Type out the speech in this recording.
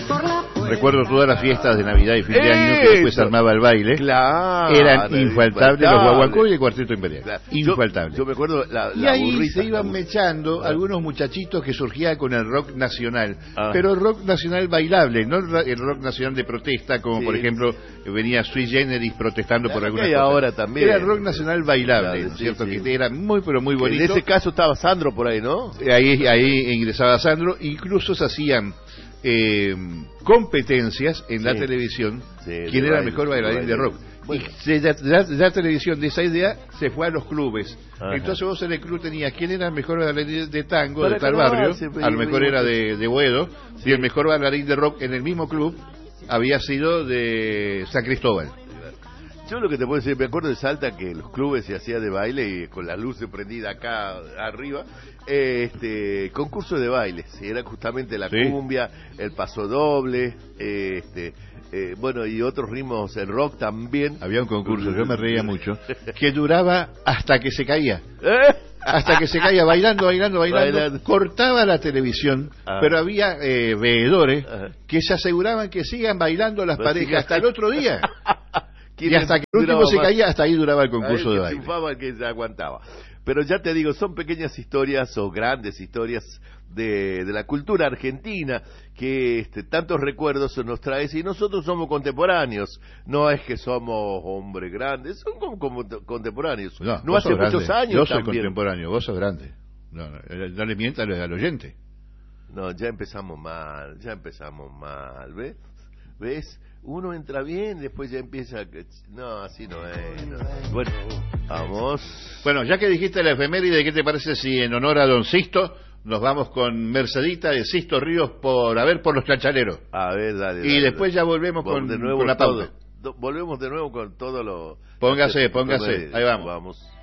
Recuerdo todas las fiestas de Navidad y fin de año que después armaba el baile. Claro. Eran infaltables los guaguancó y el Cuarteto Imperial. Claro. Infaltables. Yo me acuerdo y ahí se iban mechando algunos muchachitos que surgían con el rock nacional. Pero el rock nacional bailable, no el rock nacional de protesta, como por ejemplo venía Sui Generis protestando por alguna cosa. Ahora también. Era el rock nacional bailable, ¿cierto? Que era muy, pero muy bonito. En ese caso estaba Sandro por ahí, ¿no? Ahí ingresaba Sandro. Incluso se hacían competencias en la televisión, quién era el mejor bailarín de rock. Bueno. Y la televisión de esa idea se fue a los clubes. Entonces vos en el club tenías quién era el mejor bailarín de tango de tal barrio, a lo mejor era de Boedo, y el mejor bailarín de rock en el mismo club había sido de San Cristóbal. Yo lo que te puedo decir, me acuerdo de Salta que los clubes se hacía de baile y con la luz prendida acá arriba, concurso de bailes, era justamente la cumbia, el paso doble, bueno, y otros ritmos, el rock también. Había un concurso, yo me reía mucho, que duraba hasta que se caía. Hasta que se caía, bailando, cortaba la televisión, pero había veedores que se aseguraban que sigan bailando las parejas hasta el otro día. Y hasta que el último se caía, hasta ahí duraba el concurso de baile. Triunfaba el que se aguantaba. Pero ya te digo, son pequeñas historias o grandes historias de la cultura argentina que tantos recuerdos nos trae. Y nosotros somos contemporáneos, no es que somos hombres grandes, son como contemporáneos. No hace muchos años. Yo soy contemporáneo, vos sos grande. No le mientas al oyente. No, ya empezamos mal, ¿ves? Uno entra bien, después ya empieza... No, así no es. No. Bueno, vamos. Bueno, ya que dijiste la efeméride, ¿qué te parece si en honor a don Sisto nos vamos con Mercedita de Sisto Ríos por los chachaleros? A ver, dale. Y después ya volvemos con la pauta. Volvemos de nuevo con todo lo... Póngase, ahí vamos. Vamos.